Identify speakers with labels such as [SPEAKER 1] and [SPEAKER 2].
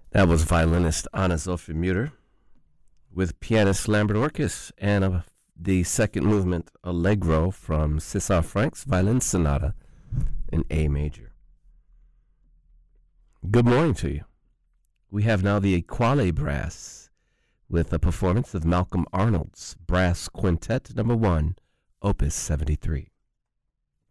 [SPEAKER 1] That was violinist Anna Sophie Mutter with pianist Lambert Orkis and the second movement Allegro from César Franck's Violin Sonata in A major. Good morning to you. We have now the Equale Brass with a performance of Malcolm Arnold's Brass Quintet No. 1, Opus 73.